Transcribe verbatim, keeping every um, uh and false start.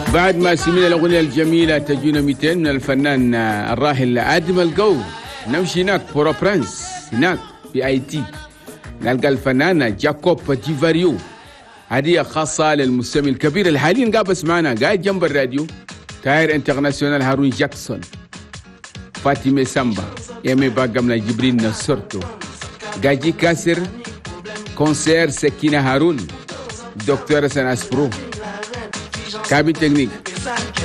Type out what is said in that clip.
بعد ما سمعنا الأغنية الجميلة تجونا مئتين من الفنان الراحل آدم القو، نمشي هناك بورو برانس هناك في اي تي، نلقى الفنانة جاكوب ديفاريو، هدية خاصة للمستمع الكبير اللي حاليا قابس معنا قاعد جنب الراديو، تاير انترناسيونال هارون جاكسون، فاطمة سامبا، يمي باقمنا جبريل نصرتو، قاجي كاسر، كونسير سكينة هارون، دكتورة سناسبرو، كابين تكنيك.